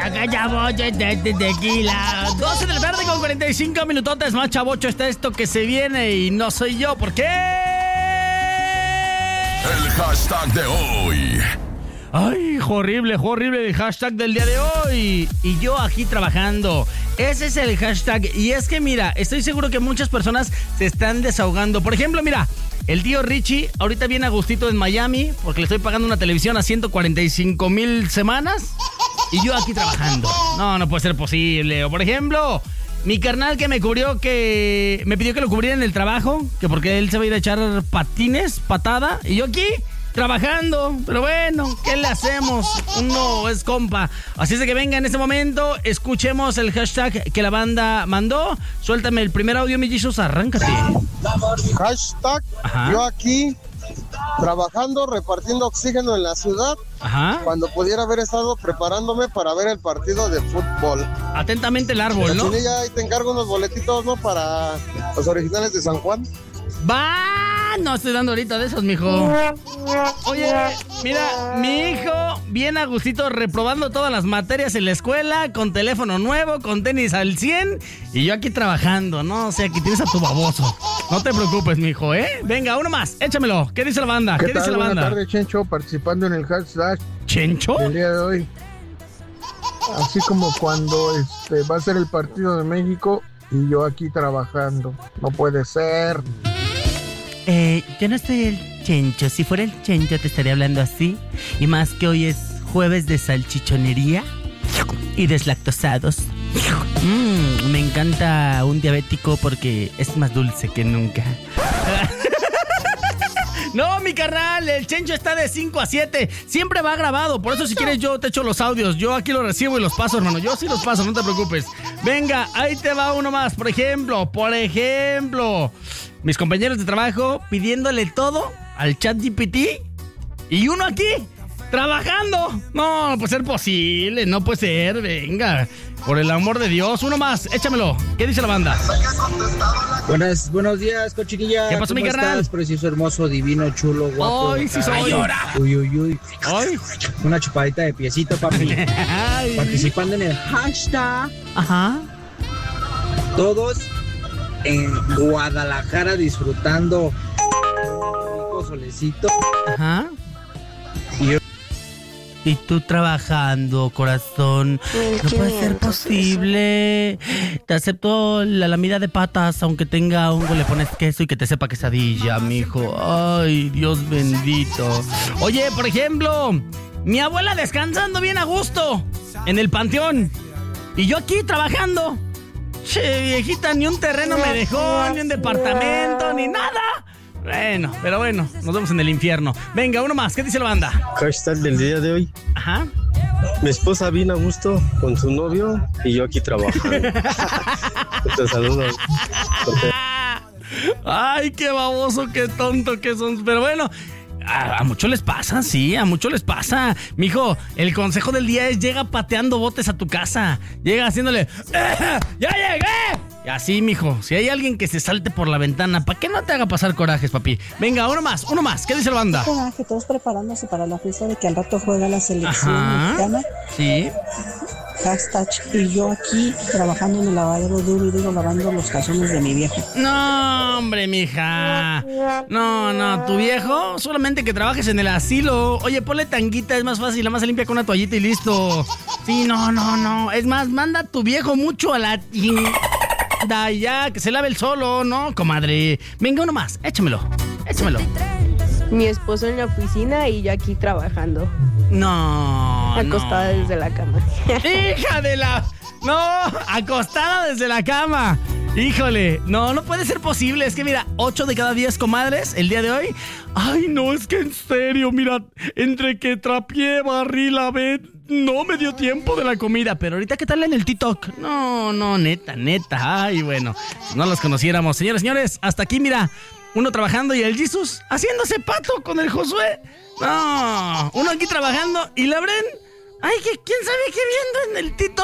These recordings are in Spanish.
Acá chavocho está este tequila. 12 de la tarde con 45 minutotes más, chavocho está esto que se viene y no soy yo. ¿Por qué? El hashtag de hoy. Ay, horrible el hashtag del día de hoy. Y yo aquí trabajando. Ese es el hashtag. Y es que mira, estoy seguro que muchas personas se están desahogando. Por ejemplo, mira, el tío Richie ahorita viene a gustito en Miami porque le estoy pagando una televisión a 145,000 semanas. Y yo aquí trabajando. No puede ser posible. O por ejemplo, mi carnal que me pidió que lo cubriera en el trabajo, que porque él se va a ir a echar patada. Y yo aquí trabajando, pero bueno, ¿qué le hacemos? Uno es compa. Así es de que venga en este momento, escuchemos el hashtag que la banda mandó. Suéltame el primer audio, mi Jesus, arráncate. Hashtag, Ajá. Yo aquí trabajando, repartiendo oxígeno en la ciudad, Ajá. cuando pudiera haber estado preparándome para ver el partido de fútbol. Atentamente el árbol, ¿no? Chinilla, ahí te encargo unos boletitos, ¿no? Para los originales de San Juan. Va, no estoy dando ahorita de esos, mijo. Oye, mira, mi hijo viene a gustito reprobando todas las materias en la escuela, con teléfono nuevo, con tenis al 100, y yo aquí trabajando, ¿no? O sea, aquí tienes a tu baboso. No te preocupes, mijo, ¿eh? Venga, uno más, échamelo. ¿Qué dice la banda? ¿Qué dice tal? la banda? Buenas tardes, Chencho, participando en el hashtag ¿Chencho? del día de hoy. Así como cuando va a ser el partido de México y yo aquí trabajando. No puede ser. Yo no soy el Chencho. Si fuera el Chencho te estaría hablando así. Y más que hoy es jueves de salchichonería y deslactosados. Me encanta un diabético porque es más dulce que nunca. No, mi carnal, el Chencho está de 5 a 7. Siempre va grabado, por eso si quieres yo te echo los audios. Yo aquí los recibo y los paso, hermano. Yo sí los paso, no te preocupes. Venga, ahí te va uno más. Por ejemplo, mis compañeros de trabajo pidiéndole todo al ChatGPT y uno aquí trabajando. No puede ser posible, no puede ser. Venga, por el amor de Dios, uno más, échamelo. ¿Qué dice la banda? Buenos días, cochinilla. ¿Qué pasó, mi ¿Cómo carnal? estás? Precioso, hermoso, divino, chulo, guapo. Ay, sí soy. Uy. Ay. Una chupadita de piecito, papi. Ay. Participando en el hashtag. Ajá. Todos en Guadalajara disfrutando un rico solecito. Ajá. Y tú trabajando, corazón. No puede ser posible. Te acepto la lamida de patas, aunque tenga hongo, le pones queso y que te sepa quesadilla, mijo. Ay, Dios bendito. Oye, por ejemplo, mi abuela descansando bien a gusto en el panteón. Y yo aquí trabajando. Che, viejita, ni un terreno me dejó, ni un departamento, ni nada. Bueno, pero bueno, nos vemos en el infierno. Venga, uno más, ¿qué dice la banda? Hashtag del día de hoy. Ajá. Mi esposa vino a gusto con su novio y yo aquí trabajando. Te saludo. Ay, qué baboso, qué tonto que son. Pero bueno, a muchos les pasa, sí, a muchos les pasa. Mijo, el consejo del día es llega pateando botes a tu casa. Llega haciéndole ¡ya llegué! Y así, mijo, si hay alguien que se salte por la ventana, ¿para qué no te haga pasar corajes, papi? Venga, uno más, ¿qué dice la banda? Coraje, todos preparándose para la fiesta de que al rato juega la selección mexicana. Sí. Hashtag, y yo aquí trabajando en el lavadero duro y digo lavando los calzones de mi viejo. No, hombre, mija. No, tu viejo, solamente que trabajes en el asilo. Oye, ponle tanguita, es más fácil, la más se limpia con una toallita y listo. Sí, no. Es más, manda a tu viejo mucho a la... ya, que se lave el solo, ¿no, comadre? Venga, uno más, échamelo. Mi esposo en la oficina y yo aquí trabajando. No. Acostada desde la cama. ¡Hija de la... No, acostada desde la cama. Híjole, no puede ser posible. Es que mira, 8 de cada 10 comadres el día de hoy. Ay, no, es que en serio, mira, entre que trapié, barrí, lavé, no me dio tiempo de la comida. Pero ahorita, ¿qué tal en el TikTok? No, neta. Ay, bueno, si no los conociéramos. Señores, hasta aquí, mira, uno trabajando y el Jesus haciéndose pato con el Josué. No, uno aquí trabajando y la Bren. Ay, que quién sabe qué viendo en el TikTok.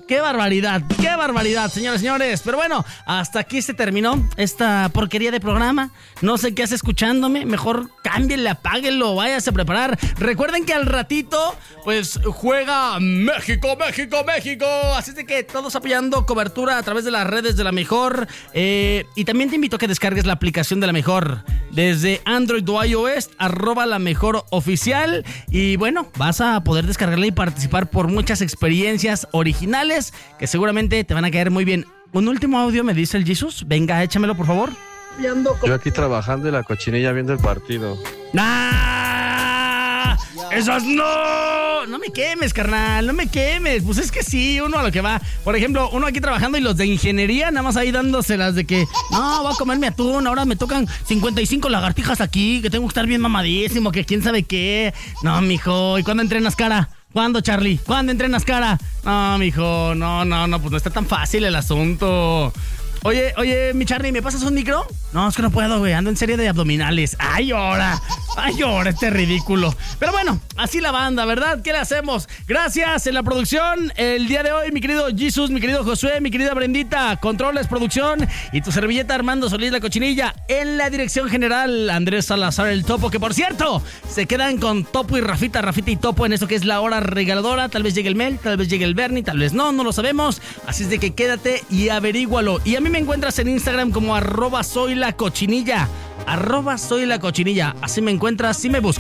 ¡Qué barbaridad! ¡Qué barbaridad, señores, señores! Pero bueno, hasta aquí se terminó esta porquería de programa. No sé qué hace escuchándome. Mejor cámbienle, apáguenlo, váyase a preparar. Recuerden que al ratito, pues, juega México, México, México. Así de que todos apoyando cobertura a través de las redes de La Mejor. Y también te invito a que descargues la aplicación de La Mejor desde Android o iOS, @LaMejorOficial. Y bueno, vas a poder descargarla y participar por muchas experiencias originales que seguramente te van a caer muy bien. Un último audio me dice el Jesus. Venga, échamelo, por favor. Yo aquí trabajando y la cochinilla viendo el partido. ¡Ah! ¡Esas no! No me quemes, carnal, no me quemes. Pues es que sí, uno a lo que va. Por ejemplo, uno aquí trabajando y los de ingeniería nada más ahí dándoselas de que no, voy a comerme atún, ahora me tocan 55 lagartijas aquí, que tengo que estar bien mamadísimo, que quién sabe qué. No, mijo, ¿y cuándo entrenas, cara? ¿Cuándo, Charlie? ¿Cuándo entrenas, cara? No, mijo, no, pues no está tan fácil el asunto. Oye, mi Charlie, ¿me pasas un micro? No, es que no puedo, güey, ando en serie de abdominales. ¡Ay, ahora, este ridículo! Pero bueno, así la banda, ¿verdad? ¿Qué le hacemos? Gracias en la producción el día de hoy, mi querido Jesus, mi querido Josué, mi querida Brendita, controles, producción, y tu servilleta Armando Solís, la cochinilla. En la dirección general, Andrés Salazar, el Topo, que por cierto, se quedan con Topo y Rafita y Topo en esto que es la hora regaladora. Tal vez llegue el Mel, tal vez llegue el Bernie, tal vez no lo sabemos. Así es de que quédate y averígualo. Y a mí me encuentras en Instagram como @soylacochinilla. @soylacochinilla. Así me encuentras si me buscas.